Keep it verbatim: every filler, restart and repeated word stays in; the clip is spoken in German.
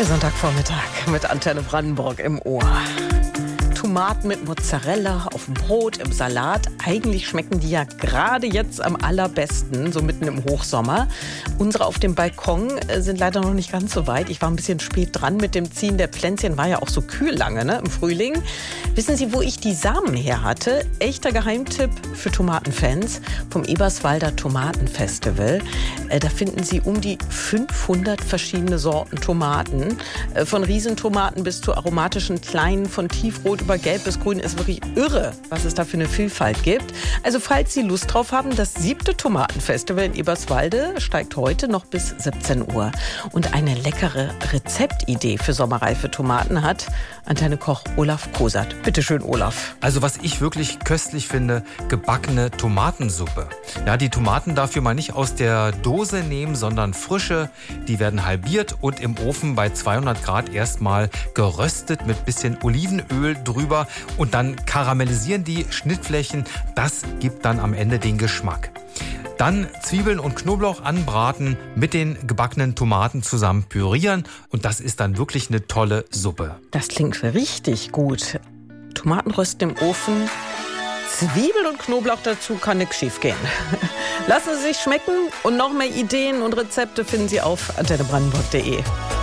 Der Sonntagvormittag mit Antenne Brandenburg im Ohr. Tomaten mit Mozzarella auf dem Brot, im Salat. Eigentlich schmecken die ja gerade jetzt am allerbesten, so mitten im Hochsommer. Unsere auf dem Balkon sind leider noch nicht ganz so weit. Ich war ein bisschen spät dran mit dem Ziehen der Pflänzchen. War ja auch so kühl lange, ne, im Frühling. Wissen Sie, wo ich die Samen her hatte? Echter Geheimtipp für Tomatenfans vom Eberswalder Tomatenfestival. Da finden Sie um die fünfhundert verschiedene Sorten Tomaten. Von Riesentomaten bis zu aromatischen kleinen, von tiefrot über gelb bis grün. Ist wirklich irre, was es da für eine Vielfalt gibt. Also falls Sie Lust drauf haben, das siebte Tomatenfestival in Eberswalde steigt heute noch bis siebzehn Uhr. Und eine leckere Rezeptidee für sommerreife Tomaten hat Antenne-Koch Olaf Kosert. Bitte schön, Olaf. Also was ich wirklich köstlich finde, gebackene Tomatensuppe. Ja, die Tomaten dafür mal nicht aus der Dose nehmen, sondern frische. Die werden halbiert und im Ofen bei zweihundert Grad erstmal geröstet mit bisschen Olivenöl drüber und dann karamellisieren die Schnittflächen. Das gibt dann am Ende den Geschmack. Dann Zwiebeln und Knoblauch anbraten, mit den gebackenen Tomaten zusammen pürieren und das ist dann wirklich eine tolle Suppe. Das klingt richtig gut. Tomatenrösten im Ofen, Zwiebel und Knoblauch dazu, kann nichts schief gehen. Lassen Sie sich schmecken und noch mehr Ideen und Rezepte finden Sie auf antenne brandenburg punkt de.